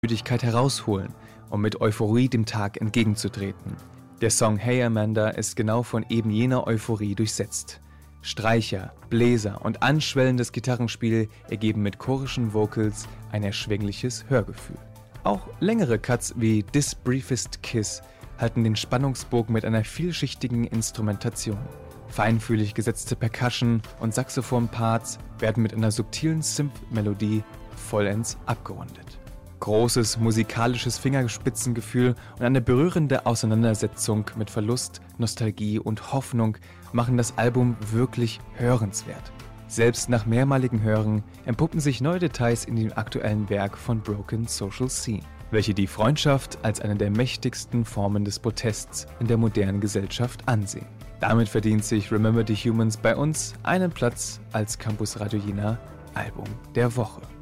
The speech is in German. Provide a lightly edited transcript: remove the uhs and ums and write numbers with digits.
Müdigkeit herausholen, um mit Euphorie dem Tag entgegenzutreten. Der Song Hey Amanda ist genau von eben jener Euphorie durchsetzt. Streicher, Bläser und anschwellendes Gitarrenspiel ergeben mit chorischen Vocals ein erschwingliches Hörgefühl. Auch längere Cuts wie This Briefest Kiss halten den Spannungsbogen mit einer vielschichtigen Instrumentation. Feinfühlig gesetzte Percussion- und Saxophon-Parts werden mit einer subtilen Synth-Melodie vollends abgerundet. Großes musikalisches Fingerspitzengefühl und eine berührende Auseinandersetzung mit Verlust, Nostalgie und Hoffnung machen das Album wirklich hörenswert. Selbst nach mehrmaligem Hören empuppen sich neue Details in dem aktuellen Werk von Broken Social Scene, welche die Freundschaft als eine der mächtigsten Formen des Protests in der modernen Gesellschaft ansehen. Damit verdient sich Remember the Humans bei uns einen Platz als Campus Radio Jena Album der Woche.